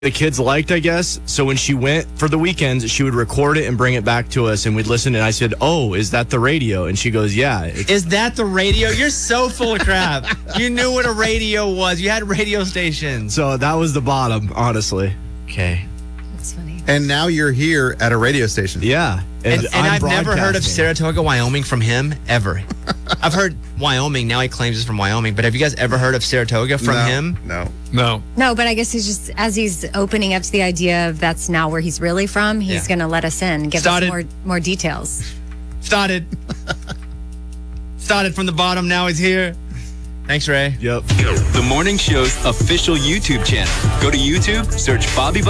the kids liked, I guess. So when she went for the weekends, she would record it and bring it back to us, and we'd listen. And I said, "Oh, is that the radio?" And she goes, "Yeah." Is that the radio? You're so full of crap. You knew what a radio was. You had radio stations. So that was the bottom, honestly. Okay. That's funny. And now you're here at a radio station. Yeah. And I'm I've never heard of broadcasting. Saratoga, Wyoming from him, ever. I've heard Wyoming. Now he claims it's from Wyoming. But have you guys ever heard of Saratoga from him? No. No. No, but I guess he's just, as he's opening up to the idea of that's now where he's really from, he's going to let us in, give Started. us more details. Started from the bottom. Now he's here. Thanks, Ray. Yep. The morning show's official YouTube channel. Go to YouTube, search Bobby